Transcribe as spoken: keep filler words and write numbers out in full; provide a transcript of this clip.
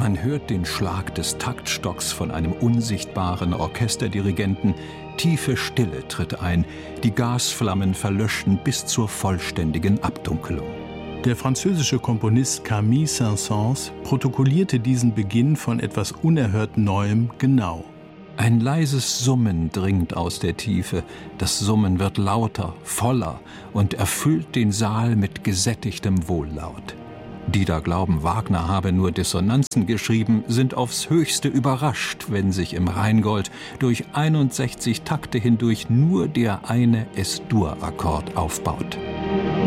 Man hört den Schlag des Taktstocks von einem unsichtbaren Orchesterdirigenten. Tiefe Stille tritt ein. Die Gasflammen verlöschen bis zur vollständigen Abdunkelung. Der französische Komponist Camille Saint-Saëns protokollierte diesen Beginn von etwas unerhört Neuem genau. Ein leises Summen dringt aus der Tiefe. Das Summen wird lauter, voller und erfüllt den Saal mit gesättigtem Wohllaut. Die da glauben, Wagner habe nur Dissonanzen geschrieben, sind aufs Höchste überrascht, wenn sich im Rheingold durch einundsechzig Takte hindurch nur der eine Es-Dur-Akkord aufbaut.